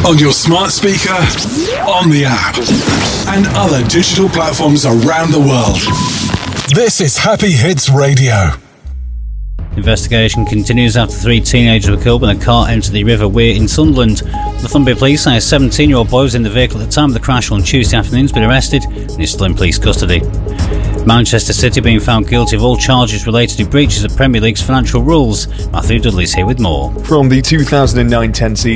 On your smart speaker, on the app, and other digital platforms around the world. This is Happy Hits Radio. Investigation continues after 3 teenagers were killed when a car entered the River Wear in Sunderland. Northumbria police say a 17-year-old boy was in the vehicle at the time of the crash on Tuesday afternoon has been arrested and is still in police custody. Manchester City being found guilty of all charges related to breaches of Premier League's financial rules. Matthew Dudley's here with more. From the 2009-10 season,